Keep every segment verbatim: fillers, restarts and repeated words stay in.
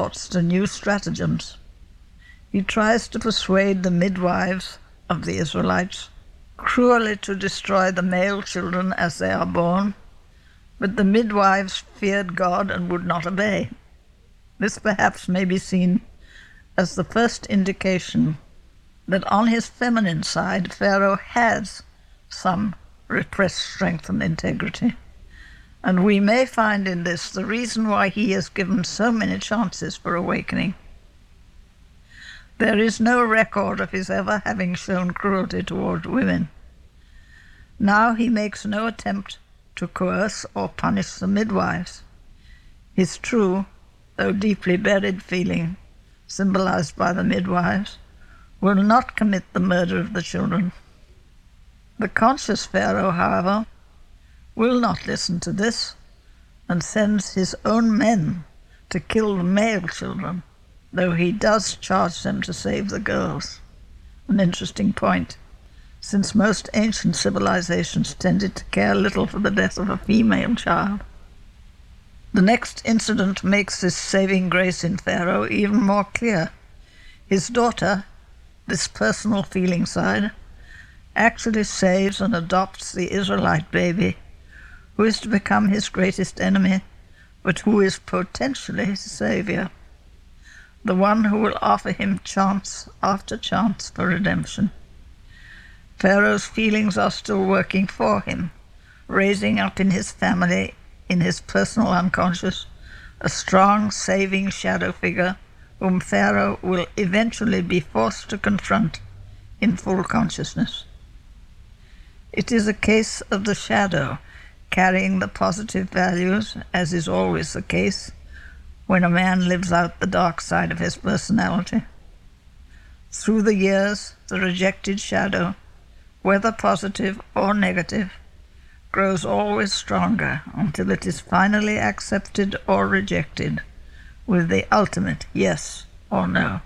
resorts to new stratagems. He tries to persuade the midwives of the Israelites cruelly to destroy the male children as they are born, but the midwives feared God and would not obey. This perhaps may be seen as the first indication that on his feminine side Pharaoh has some repressed strength and integrity, and we may find in this the reason why he has given so many chances for awakening. There is no record of his ever having shown cruelty toward women. Now he makes no attempt to coerce or punish the midwives. His true, though deeply buried feeling, symbolized by the midwives, will not commit the murder of the children. The conscious Pharaoh, however, will not listen to this and sends his own men to kill the male children, though he does charge them to save the girls. An interesting point, since most ancient civilizations tended to care little for the death of a female child. The next incident makes this saving grace in Pharaoh even more clear. His daughter, this personal feeling side, actually saves and adopts the Israelite baby, who is to become his greatest enemy, but who is potentially his savior, the one who will offer him chance after chance for redemption. Pharaoh's feelings are still working for him, raising up in his family, in his personal unconscious, a strong, saving shadow figure whom Pharaoh will eventually be forced to confront in full consciousness. It is a case of the shadow carrying the positive values, as is always the case when a man lives out the dark side of his personality. Through the years, the rejected shadow, whether positive or negative, grows always stronger until it is finally accepted or rejected with the ultimate yes or no.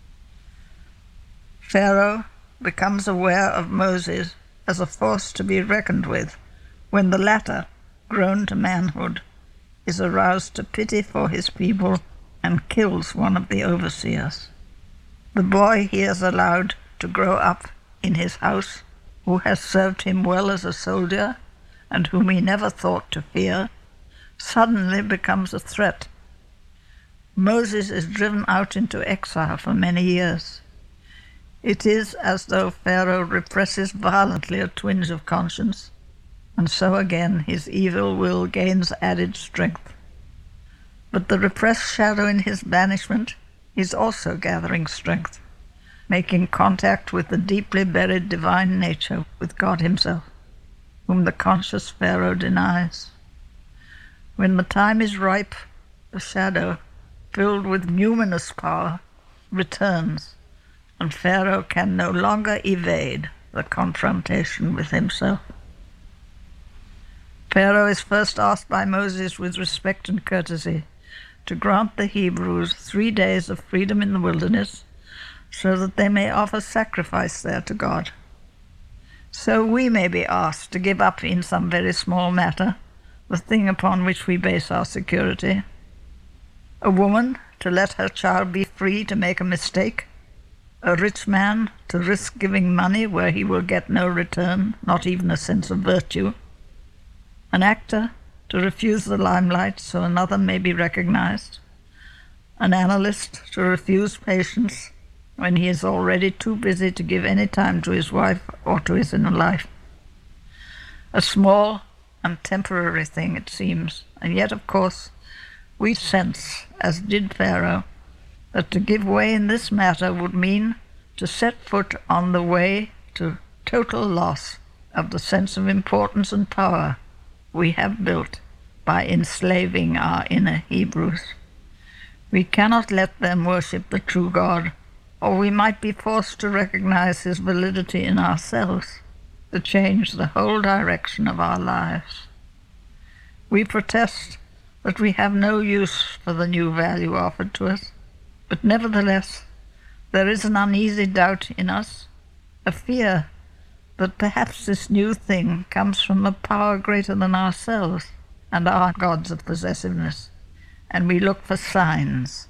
Pharaoh becomes aware of Moses as a force to be reckoned with when the latter, grown to manhood, is aroused to pity for his people and kills one of the overseers. The boy he has allowed to grow up in his house, who has served him well as a soldier and whom he never thought to fear, suddenly becomes a threat. Moses is driven out into exile for many years. It is as though Pharaoh represses violently a twinge of conscience, and so again his evil will gains added strength. But the repressed shadow in his banishment is also gathering strength, making contact with the deeply buried divine nature, with God himself, whom the conscious Pharaoh denies. When the time is ripe, the shadow, filled with numinous power, returns, and Pharaoh can no longer evade the confrontation with himself. Pharaoh is first asked by Moses with respect and courtesy to grant the Hebrews three days of freedom in the wilderness so that they may offer sacrifice there to God. So we may be asked to give up in some very small matter the thing upon which we base our security. A woman to let her child be free to make a mistake, a rich man to risk giving money where he will get no return, not even a sense of virtue, an actor to refuse the limelight so another may be recognized, an analyst to refuse patience when he is already too busy to give any time to his wife or to his inner life. A small and temporary thing, it seems, and yet, of course, we sense, as did Pharaoh, that to give way in this matter would mean to set foot on the way to total loss of the sense of importance and power we have built by enslaving our inner Hebrews. We cannot let them worship the true God, or we might be forced to recognize his validity in ourselves, to change the whole direction of our lives. We protest that we have no use for the new value offered to us, but nevertheless there is an uneasy doubt in us, a fear that perhaps this new thing comes from a power greater than ourselves and our gods of possessiveness, and we look for signs